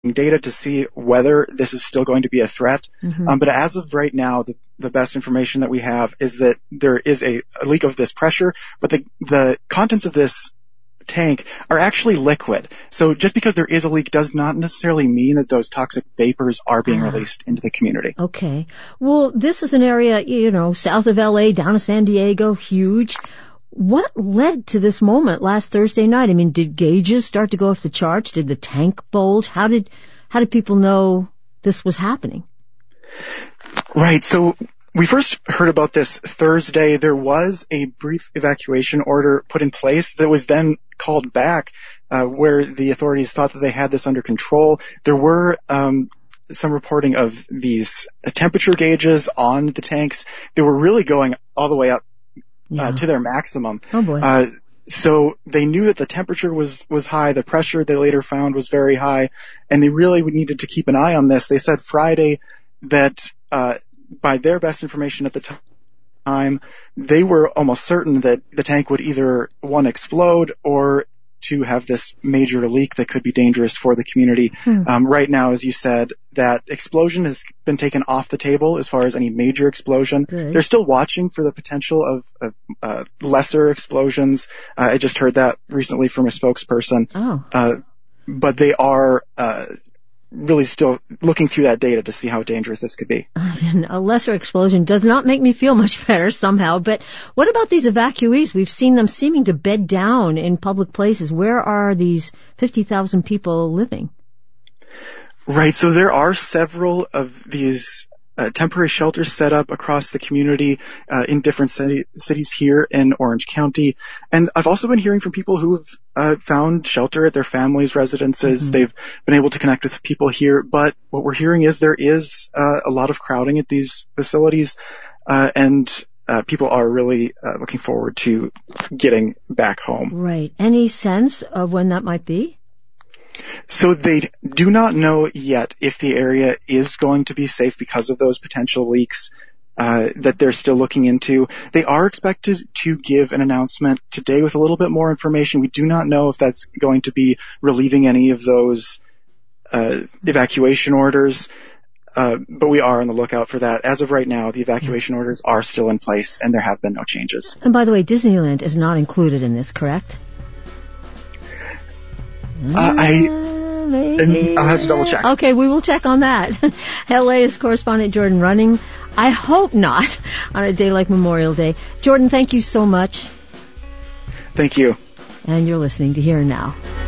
data to see whether this is still going to be a threat. But as of right now, the best information that we have is that there is a leak of this pressure, but the contents of this tank are actually liquid. So just because there is a leak does not necessarily mean that those toxic vapors are being released into the community. Okay. Well, this is an area, south of LA, down to San Diego, huge. What led to this moment last Thursday night? I mean, did gauges start to go off the charts? Did the tank bulge? How did people know this was happening? Right. So we first heard about this Thursday. There was a brief evacuation order put in place that was then called back, where the authorities thought that they had this under control. There were some reporting of these temperature gauges on the tanks. They were really going all the way up to their maximum. Oh boy. So they knew that the temperature was high. The pressure they later found was very high, and they really needed to keep an eye on this. They said Friday that by their best information at the time, they were almost certain that the tank would either, one, explode or to have this major leak that could be dangerous for the community. Right now, as you said, that explosion has been taken off the table as far as any major explosion. Good. They're still watching for the potential of lesser explosions. I just heard that recently from a spokesperson. But they are really still looking through that data to see how dangerous this could be. A lesser explosion does not make me feel much better somehow. But what about these evacuees? We've seen them seeming to bed down in public places. Where are these 50,000 people living? Right. So there are several of these temporary shelters set up across the community in different cities here in Orange County. And I've also been hearing from people who have found shelter at their families' residences. They've been able to connect with people here. But what we're hearing is there is a lot of crowding at these facilities, and people are really looking forward to getting back home. Right. Any sense of when that might be? So they do not know yet if the area is going to be safe because of those potential leaks that they're still looking into. They are expected to give an announcement today with a little bit more information. We do not know if that's going to be relieving any of those evacuation orders, but we are on the lookout for that. As of right now, the evacuation orders are still in place, and there have been no changes. And by the way, Disneyland is not included in this, correct? I'll have to double check. Okay, we will check on that. LA's correspondent Jordan Running. I hope not on a day like Memorial Day. Jordan, thank you so much. Thank you. And you're listening to Here and Now.